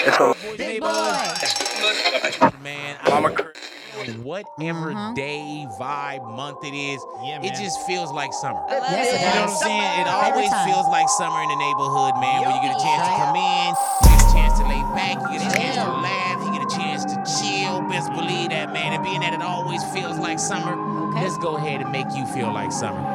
Big boy. Man, whatever day, vibe, month it is, it just feels like summer. Yes, it You know what I'm does. saying? It Every always time. feels like summer in the neighborhood, man, where you get a chance to come in, you get a chance to lay back, you get a chance to laugh, you get a chance to chill. Best believe that, man. And being that it always feels like summer, let's go ahead and make you feel like summer.